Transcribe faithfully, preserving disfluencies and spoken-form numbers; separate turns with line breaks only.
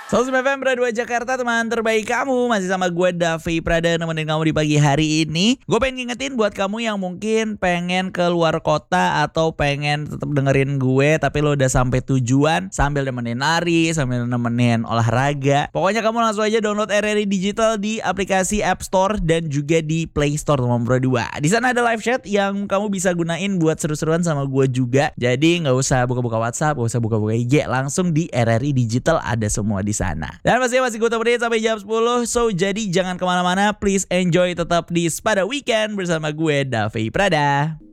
seratus F M Radio Jakarta, teman terbaik kamu. Masih sama gue Davi Prada nemenin kamu di pagi hari ini. Gue pengen ngingetin buat kamu yang mungkin pengen keluar kota atau pengen tetap dengerin gue tapi lo udah sampai tujuan sambil nemenin lari, sambil nemenin olahraga. Pokoknya kamu langsung aja download R R I Digital di aplikasi App Store dan juga di Play Store teman Pro dua. Di sana ada live chat yang kamu bisa gunain buat seru-seruan sama gue juga. Jadi nggak usah buka-buka WhatsApp, nggak usah buka-buka I G, langsung di R R I Digital ada semua di sana. Dan pastinya masih gue temenin sampai jam sepuluh. So jadi jangan kemana-mana, please enjoy tetap di Spada Weekend bersama gue Davi Prada.